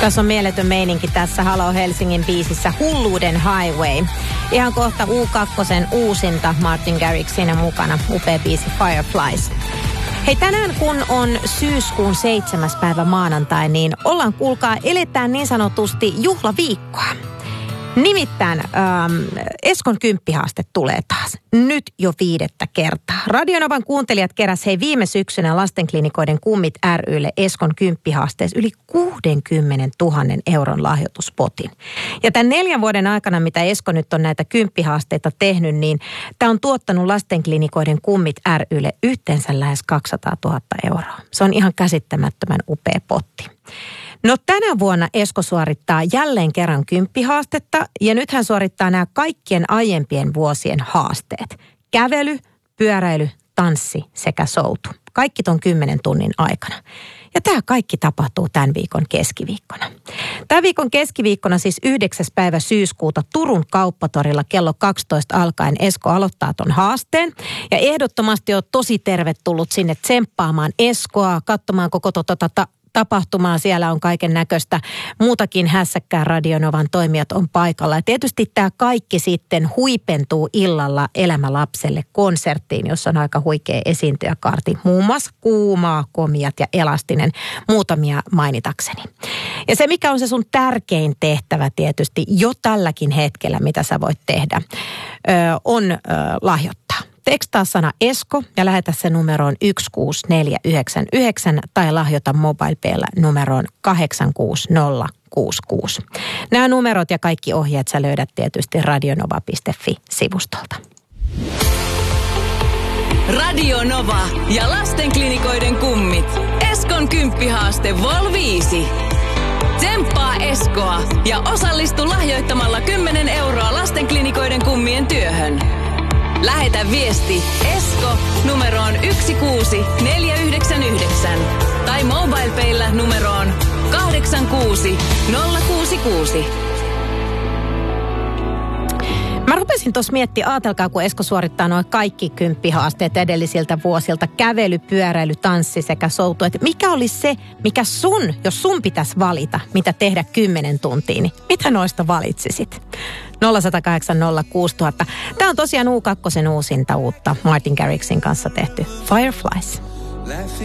Tässä on mieletön meininki tässä Halo Helsingin biisissä Hulluuden Highway. Ihan kohta U2 uusinta Martin Garrix siinä mukana. Upea biisi Fireflies. Hei, tänään kun on syyskuun 7. päivä maanantai, niin eletään niin sanotusti juhlaviikkoa. Nimittäin Eskon kymppihaaste tulee taas. Nyt jo 5. kertaa. Radionovan kuuntelijat keräs viime syksynä Lastenklinikoiden kummit ry:lle Eskon kymppihaasteessa yli 60 000 euron lahjoituspotin. Ja tämän 4 vuoden aikana, mitä Esko nyt on näitä kymppihaasteita tehnyt, niin tämä on tuottanut Lastenklinikoiden kummit ry:lle yhteensä lähes 200 000 euroa. Se on ihan käsittämättömän upea potti. No tänä vuonna Esko suorittaa jälleen kerran kymppihaastetta ja nyt hän suorittaa nämä kaikkien aiempien vuosien haasteet. Kävely, pyöräily, tanssi sekä soutu. Kaikki ton 10 tunnin aikana. Ja tämä kaikki tapahtuu tämän viikon keskiviikkona. Tämän viikon keskiviikkona siis 9. päivä syyskuuta Turun Kauppatorilla kello 12 alkaen Esko aloittaa ton haasteen. Ja ehdottomasti on tosi tervetullut sinne tsemppaamaan Eskoa, katsomaan koko tapahtumaa. Siellä on kaiken näköistä muutakin hässäkkää Radionovan toimijat on paikalla. Ja tietysti tämä kaikki sitten huipentuu illalla Elämä lapselle -konserttiin, jossa on aika huikea esiintyjäkaarti. Muun muassa Kuumaa, Komiat ja Elastinen, muutamia mainitakseni. Ja se, mikä on se sun tärkein tehtävä tietysti jo tälläkin hetkellä, mitä sä voit tehdä, on lahjoittaa. Tekstaa sana Esko ja lähetä se numeroon 16499 tai lahjoita MobilePaylla numeroon 86066. Nämä numerot ja kaikki ohjeet sä löydät tietysti radionova.fi-sivustolta. Radio Nova ja Lastenklinikoiden kummit. Eskon kymppihaaste Vol 5. Tsemppaa Eskoa ja osallistu lahjoittamalla 10 euroa Lastenklinikoiden kummien työhön. Lähetä viesti Esko numeroon 16499 tai MobilePaylla numeroon 86066. Mä rupesin tuossa miettimään, ajatelkaa kun Esko suorittaa noin kaikki kymppihaasteet edellisiltä vuosilta, kävely, pyöräily, tanssi sekä soutu. Että mikä olisi se, mikä jos sun pitäisi valita, mitä tehdä 10 tuntia, niin mitä noista valitsisit? 0108 06000. Tämä on tosiaan U2 uusinta uutta Martin Garrixin kanssa tehty Fireflies.